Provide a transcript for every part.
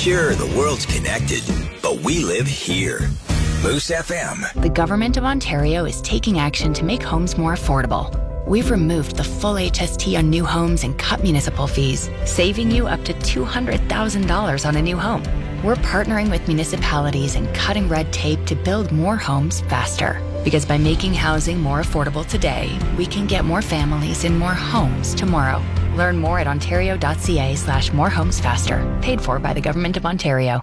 Sure, the world's connected, but we live here. Moose FM. The Government of Ontario is taking action to make homes more affordable. We've removed the full HST on new homes and cut municipal fees, saving you up to $200,000 on a new home. We're partnering with municipalities and cutting red tape to build more homes faster. Because by making housing more affordable today, we can get more families in more homes tomorrow. Learn more at ontario.ca/morehomesfaster. Paid for by the Government of Ontario.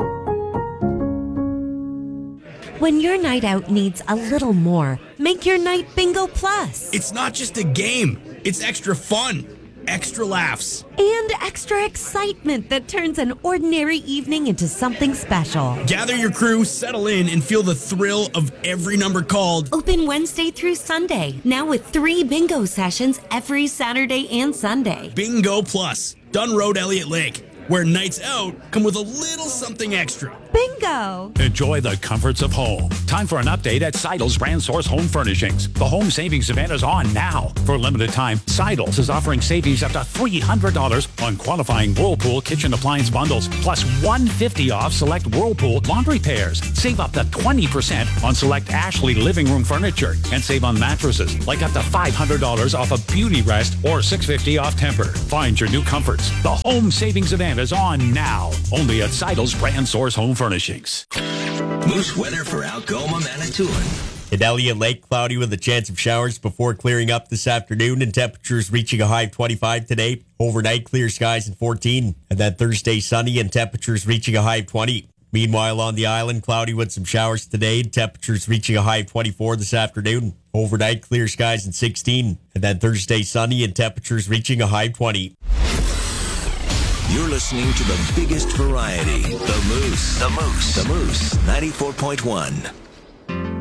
When your night out needs a little more, make your night Bingo Plus. It's not just a game. It's extra fun, extra laughs, and extra excitement that turns an ordinary evening into something special. Gather your crew, settle in, and feel the thrill of every number called. Open Wednesday through Sunday, now with 3 bingo sessions every Saturday and Sunday. Bingo Plus, Dunn Road, Elliott Lake, where nights out come with a little something extra. Bingo! Enjoy the comforts of home. Time for an update at Seidel's Brand Source Home Furnishings. The home savings event is on now. For a limited time, Seidel's is offering savings up to $300 on qualifying Whirlpool kitchen appliance bundles, plus $150 off select Whirlpool laundry pairs. Save up to 20% on select Ashley living room furniture, and save on mattresses, like up to $500 off a Beauty Rest or $650 off Temper. Find your new comforts. The home savings event is on now. Only at Seidel's Brand Source Home Furnishings. Moose weather for Algoma, Manitoulin. At Elliott Lake, cloudy with a chance of showers before clearing up this afternoon, and temperatures reaching a high of 25 today. Overnight, clear skies and 14. And then Thursday, sunny and temperatures reaching a high of 20. Meanwhile, on the island, cloudy with some showers today, and temperatures reaching a high of 24 this afternoon. Overnight, clear skies and 16. And then Thursday, sunny and temperatures reaching a high of 20. You're listening to the biggest variety, The Moose. The Moose. The Moose, 94.1.